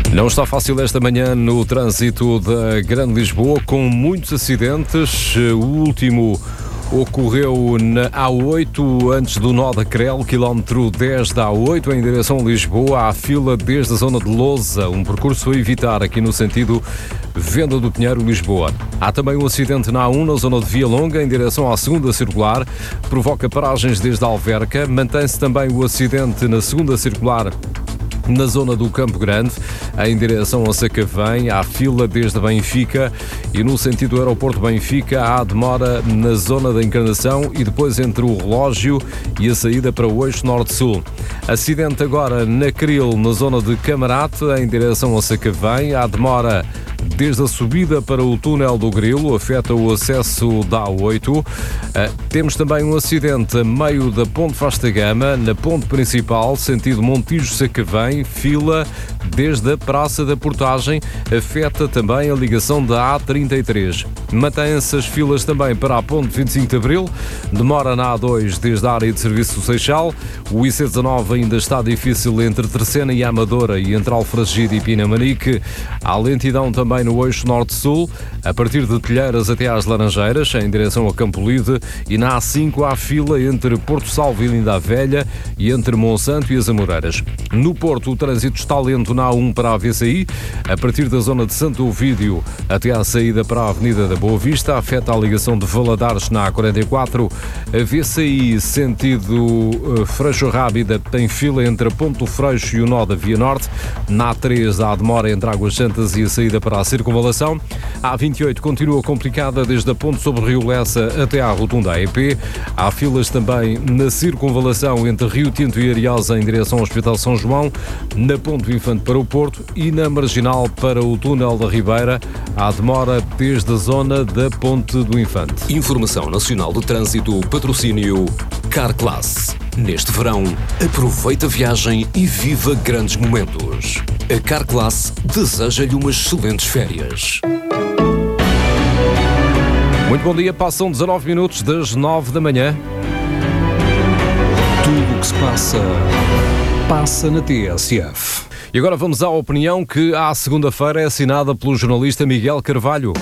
Não está fácil esta manhã no trânsito da Grande Lisboa, com muitos acidentes. O último ocorreu na A8, antes do nó da Crel, quilómetro 10 da A8, em direção a Lisboa. Há fila desde a zona de Lousa, um percurso a evitar aqui no sentido Venda do Pinheiro, Lisboa. Há também um acidente na A1, na zona de Via Longa, em direção à segunda circular, provoca paragens desde a Alverca. Mantém-se também o acidente na segunda circular, na zona do Campo Grande, em direção a Sacavém. Há fila desde Benfica e no sentido do aeroporto Benfica há demora na zona da Encarnação e depois entre o relógio e a saída para o eixo norte-sul. Acidente agora na Cril, na zona de Camarate, em direção a Sacavém. Há demora desde a subida para o túnel do Grilo, afeta o acesso da A8. Temos também um acidente a meio da Ponte Vasta Gama, na ponte principal, sentido Montijo-Sacavém, fila desde a Praça da Portagem, afeta também a ligação da A33. Mantêm-se as filas também para a ponte 25 de Abril, demora na A2 desde a área de serviço do Seixal. O IC19 ainda está difícil entre Terceira e Amadora e entre Alfragide e Pinamanique. Há lentidão também no eixo norte-sul, a partir de Telheiras até às Laranjeiras, em direção a Campolide, e na A5 há fila entre Porto Salvo e Linda a Velha e entre Monsanto e as Amoreiras. No Porto, o trânsito está lento na A1 para a VCI, a partir da zona de Santo Ovídio até à saída para a Avenida da Boa Vista, afeta a ligação de Valadares na A44. A VCI, sentido Freixo Rábida, tem fila entre a Ponte do Freixo e o nó da Via Norte. Na A3 há demora entre Águas Santas e a saída para a circunvalação. A A28 continua complicada desde a ponte sobre Rio Lessa até à rotunda AEP. Há filas também na circunvalação entre Rio Tinto e Ariosa em direção ao Hospital São João, na ponte do Infante para o Porto e na marginal para o túnel da Ribeira. Há demora desde a zona da ponte do Infante. Informação Nacional do Trânsito, patrocínio Carclass. Neste verão, aproveita a viagem e viva grandes momentos. A Carclass deseja-lhe umas excelentes férias. Muito bom dia, passam 19 minutos das 9 da manhã. Tudo o que se passa na TSF. E agora vamos à opinião que à segunda-feira é assinada pelo jornalista Miguel Carvalho.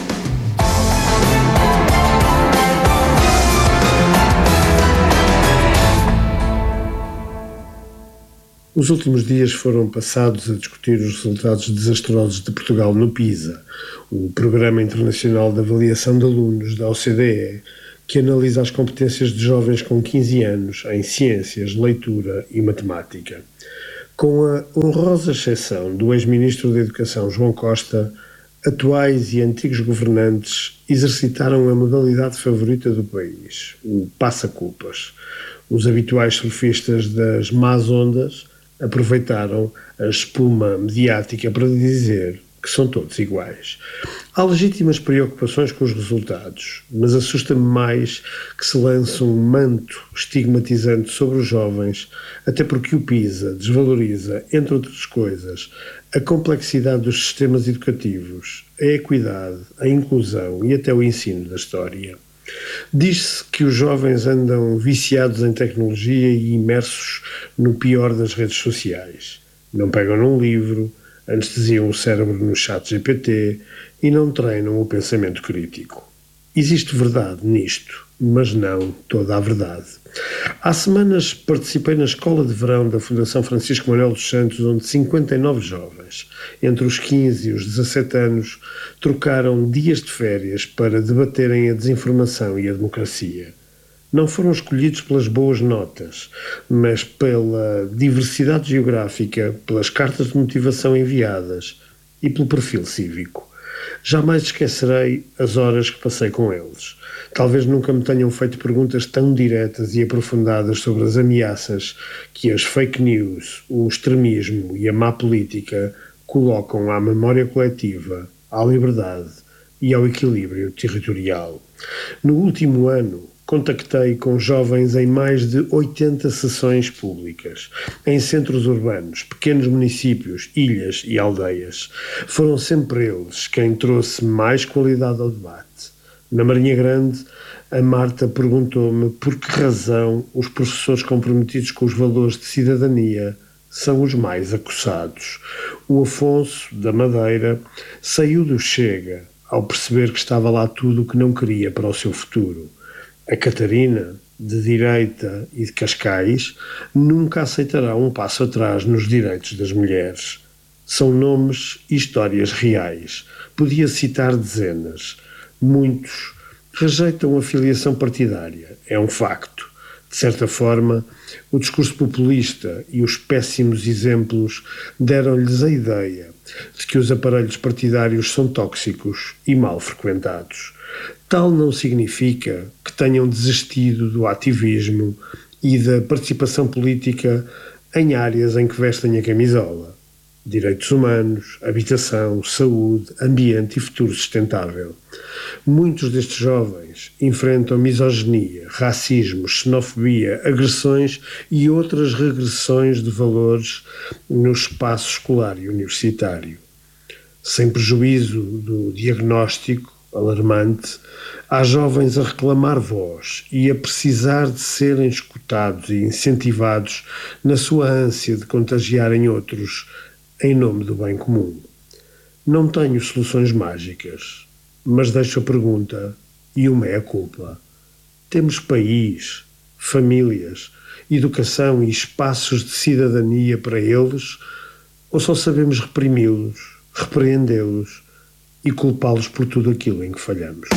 Os últimos dias foram passados a discutir os resultados desastrosos de Portugal no PISA, o Programa Internacional de Avaliação de Alunos da OCDE, que analisa as competências de jovens com 15 anos em ciências, leitura e matemática. Com a honrosa exceção do ex-ministro da Educação, João Costa, atuais e antigos governantes exercitaram a modalidade favorita do país, o passa-culpas. Os habituais surfistas das más ondas aproveitaram a espuma mediática para dizer que são todos iguais. Há legítimas preocupações com os resultados, mas assusta-me mais que se lance um manto estigmatizante sobre os jovens, até porque o PISA desvaloriza, entre outras coisas, a complexidade dos sistemas educativos, a equidade, a inclusão e até o ensino da história. Diz-se que os jovens andam viciados em tecnologia e imersos no pior das redes sociais. Não pegam num livro, anestesiam o cérebro no chat GPT e não treinam o pensamento crítico. Existe verdade nisto, mas não toda a verdade. Há semanas participei na escola de verão da Fundação Francisco Manuel dos Santos, onde 59 jovens, entre os 15 e os 17 anos, trocaram dias de férias para debaterem a desinformação e a democracia. Não foram escolhidos pelas boas notas, mas pela diversidade geográfica, pelas cartas de motivação enviadas e pelo perfil cívico. Jamais esquecerei as horas que passei com eles. Talvez nunca me tenham feito perguntas tão diretas e aprofundadas sobre as ameaças que as fake news, o extremismo e a má política colocam à memória coletiva, à liberdade e ao equilíbrio territorial. No último ano, contactei com jovens em mais de 80 sessões públicas, em centros urbanos, pequenos municípios, ilhas e aldeias. Foram sempre eles quem trouxe mais qualidade ao debate. Na Marinha Grande, a Marta perguntou-me por que razão os professores comprometidos com os valores de cidadania são os mais acossados. O Afonso, da Madeira, saiu do Chega ao perceber que estava lá tudo o que não queria para o seu futuro. A Catarina, de direita e de Cascais, nunca aceitará um passo atrás nos direitos das mulheres. São nomes e histórias reais. Podia citar dezenas. Muitos rejeitam a filiação partidária. É um facto. De certa forma, o discurso populista e os péssimos exemplos deram-lhes a ideia de que os aparelhos partidários são tóxicos e mal frequentados. Tal não significa que tenham desistido do ativismo e da participação política em áreas em que vestem a camisola. Direitos humanos, habitação, saúde, ambiente e futuro sustentável. Muitos destes jovens enfrentam misoginia, racismo, xenofobia, agressões e outras regressões de valores no espaço escolar e universitário. Sem prejuízo do diagnóstico alarmante, há jovens a reclamar voz e a precisar de serem escutados e incentivados na sua ânsia de contagiarem outros em nome do bem comum. Não tenho soluções mágicas, mas deixo a pergunta e uma meia-culpa. Temos país, famílias, educação e espaços de cidadania para eles, ou só sabemos reprimi-los, repreendê-los e culpá-los por tudo aquilo em que falhamos?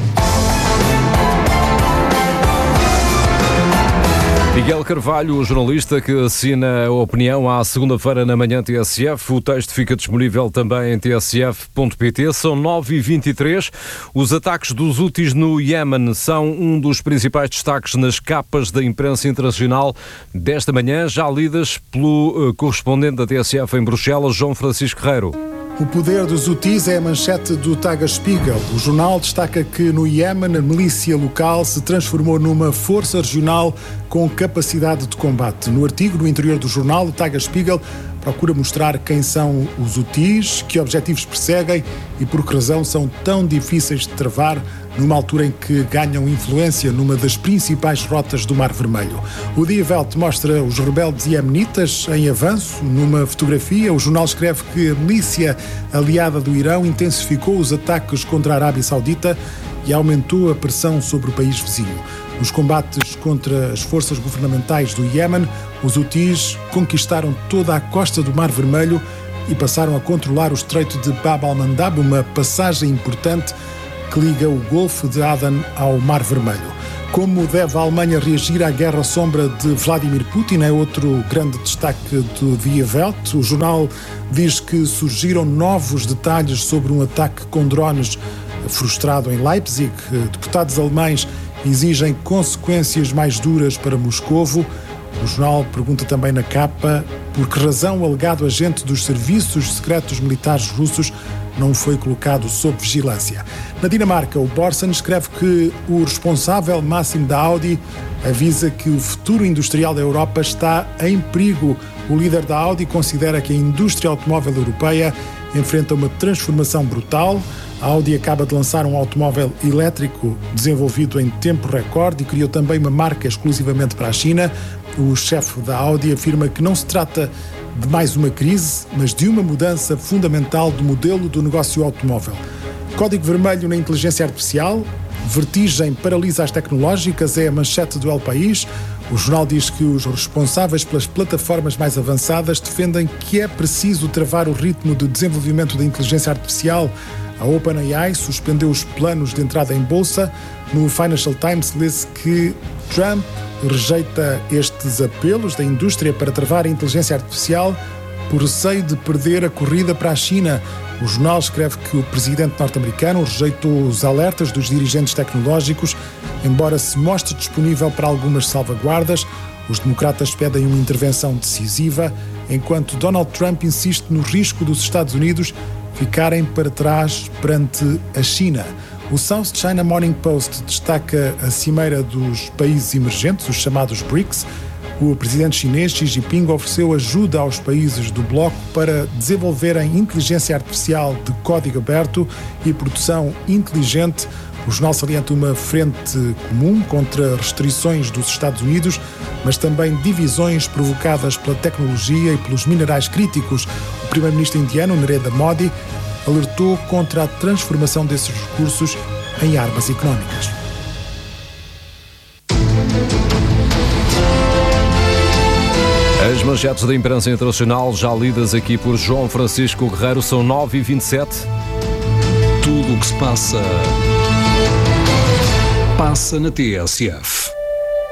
Miguel Carvalho, o jornalista que assina a opinião à segunda-feira na manhã TSF. O texto fica disponível também em tsf.pt. São 9h23. Os ataques dos Houthis no Iémen são um dos principais destaques nas capas da imprensa internacional desta manhã, já lidas pelo correspondente da TSF em Bruxelas, João Francisco Guerreiro. O poder dos Houthis é a manchete do Tagesspiegel. O jornal destaca que no Iémen a milícia local se transformou numa força regional com capacidade de combate. No artigo no interior do jornal, o Tagesspiegel procura mostrar quem são os Houthis, que objetivos perseguem e por que razão são tão difíceis de travar numa altura em que ganham influência numa das principais rotas do Mar Vermelho. O Die Welt mostra os rebeldes iemenitas em avanço. Numa fotografia, o jornal escreve que a milícia aliada do Irão intensificou os ataques contra a Arábia Saudita e aumentou a pressão sobre o país vizinho. Nos combates contra as forças governamentais do Iémen, os Houthis conquistaram toda a costa do Mar Vermelho e passaram a controlar o Estreito de Bab al-Mandab, uma passagem importante que liga o Golfo de Aden ao Mar Vermelho. Como deve a Alemanha reagir à guerra sombra de Vladimir Putin é outro grande destaque do Die Welt. O jornal diz que surgiram novos detalhes sobre um ataque com drones frustrado em Leipzig. Deputados alemães exigem consequências mais duras para Moscovo. O jornal pergunta também na capa por que razão o alegado agente dos serviços secretos militares russos não foi colocado sob vigilância. Na Dinamarca, o Borsen escreve que o responsável máximo da Audi avisa que o futuro industrial da Europa está em perigo. O líder da Audi considera que a indústria automóvel europeia enfrenta uma transformação brutal. A Audi acaba de lançar um automóvel elétrico desenvolvido em tempo recorde e criou também uma marca exclusivamente para a China. O chefe da Audi afirma que não se trata de mais uma crise, mas de uma mudança fundamental do modelo do negócio automóvel. Código vermelho na inteligência artificial, vertigem paralisa as tecnológicas, é a manchete do El País. O jornal diz que os responsáveis pelas plataformas mais avançadas defendem que é preciso travar o ritmo de desenvolvimento da inteligência artificial. A OpenAI suspendeu os planos de entrada em bolsa. No Financial Times lê-se que Trump rejeita estes apelos da indústria para travar a inteligência artificial por receio de perder a corrida para a China. O jornal escreve que o presidente norte-americano rejeitou os alertas dos dirigentes tecnológicos, embora se mostre disponível para algumas salvaguardas. Os democratas pedem uma intervenção decisiva, enquanto Donald Trump insiste no risco dos Estados Unidos ficarem para trás perante a China. O South China Morning Post destaca a cimeira dos países emergentes, os chamados BRICS. O presidente chinês Xi Jinping ofereceu ajuda aos países do bloco para desenvolverem inteligência artificial de código aberto e produção inteligente. O jornal salienta uma frente comum contra restrições dos Estados Unidos, mas também divisões provocadas pela tecnologia e pelos minerais críticos. O primeiro-ministro indiano, Narendra Modi, alertou contra a transformação desses recursos em armas económicas. As manchetes da imprensa internacional, já lidas aqui por João Francisco Guerreiro, são 9h27. Tudo o que se passa, passa na TSF.